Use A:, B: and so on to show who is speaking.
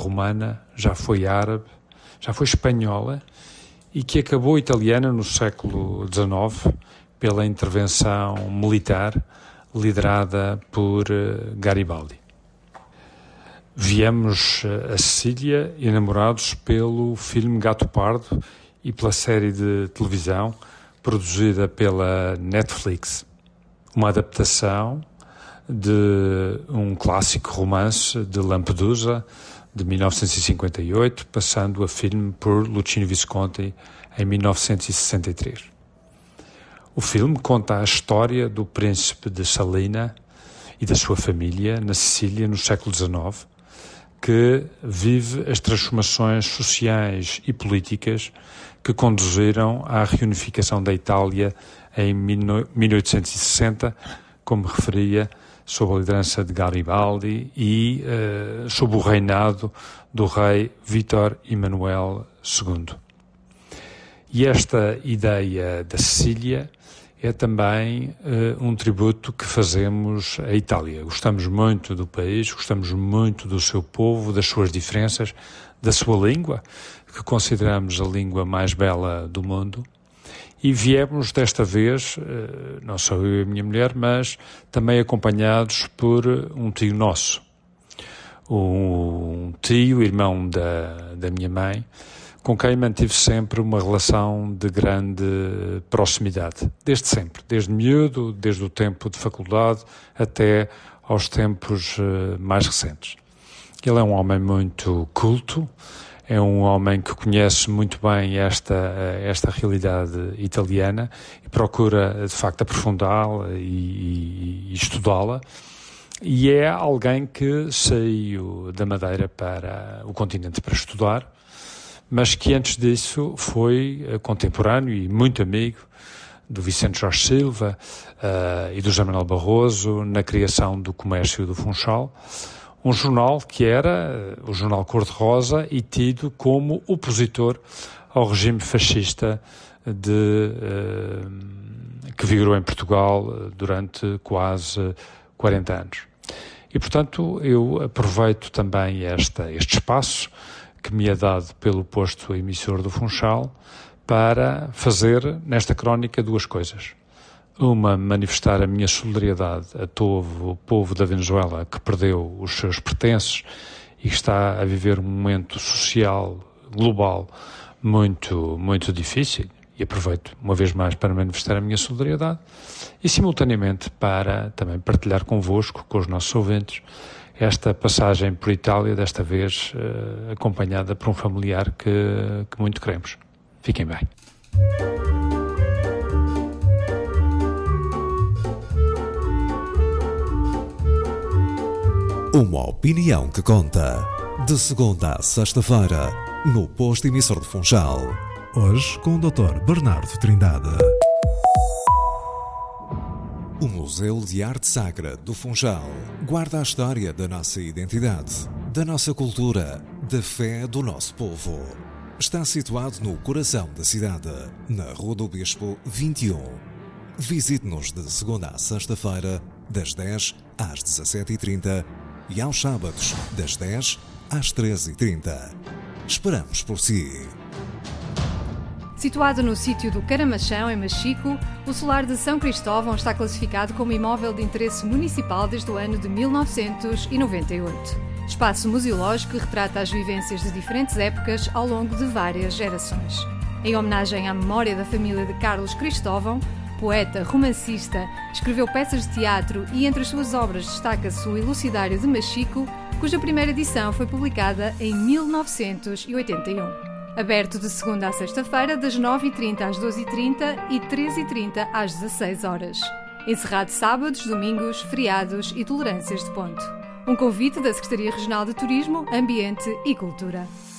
A: romana, já foi árabe, já foi espanhola e que acabou italiana no século XIX pela intervenção militar liderada por Garibaldi. Viemos a Sicília enamorados pelo filme Gato Pardo e pela série de televisão produzida pela Netflix, uma adaptação de um clássico romance de Lampedusa de 1958, passando a filme por Luchino Visconti em 1963. O filme conta a história do príncipe de Salina e da sua família na Sicília no século XIX, que vive as transformações sociais e políticas que conduziram à reunificação da Itália em 1860, como referia, sob a liderança de Garibaldi e sob o reinado do rei Vítor Emanuel II. E esta ideia da Sicília é também um tributo que fazemos à Itália. Gostamos muito do país, gostamos muito do seu povo, das suas diferenças, da sua língua, que consideramos a língua mais bela do mundo. E viemos desta vez, não só eu e a minha mulher, mas também acompanhados por um tio nosso. Um tio, irmão da minha mãe, com quem mantive sempre uma relação de grande proximidade. Desde sempre, desde miúdo, desde o tempo de faculdade até aos tempos mais recentes. Ele é um homem muito culto, é um homem que conhece muito bem esta realidade italiana e procura, de facto, aprofundá-la e estudá-la. E é alguém que saiu da Madeira para o continente para estudar, mas que antes disso foi contemporâneo e muito amigo do Vicente Jorge Silva e do José Manuel Barroso na criação do Comércio do Funchal, um jornal que era o jornal Cor-de-Rosa e tido como opositor ao regime fascista que vigorou em Portugal durante quase 40 anos. E, portanto, eu aproveito também este espaço que me é dado pelo posto emissor do Funchal para fazer nesta crónica duas coisas. Uma, manifestar a minha solidariedade a todo o povo da Venezuela que perdeu os seus pertences e que está a viver um momento social global muito, muito difícil. E aproveito uma vez mais para manifestar a minha solidariedade e, simultaneamente, para também partilhar convosco, com os nossos ouvintes, esta passagem por Itália, desta vez acompanhada por um familiar que muito queremos. Fiquem bem.
B: Uma opinião que conta. De segunda a sexta-feira, no posto emissor de Funchal. Hoje com o Dr. Bernardo Trindade. O Museu de Arte Sacra do Funchal guarda a história da nossa identidade, da nossa cultura, da fé do nosso povo. Está situado no coração da cidade, na Rua do Bispo 21. Visite-nos de segunda a sexta-feira, das 10 às 17h30 e aos sábados, das 10 às 13h30. Esperamos por si.
C: Situado no sítio do Caramachão, em Machico, o solar de São Cristóvão está classificado como imóvel de interesse municipal desde o ano de 1998. Espaço museológico que retrata as vivências de diferentes épocas ao longo de várias gerações. Em homenagem à memória da família de Carlos Cristóvão, poeta, romancista, escreveu peças de teatro e entre as suas obras destaca-se o Elucidário de Machico, cuja primeira edição foi publicada em 1981. Aberto de segunda a sexta-feira, das 9h30 às 12h30 e 13h30 às 16h. Encerrado sábados, domingos, feriados e tolerâncias de ponto. Um convite da Secretaria Regional de Turismo, Ambiente e Cultura.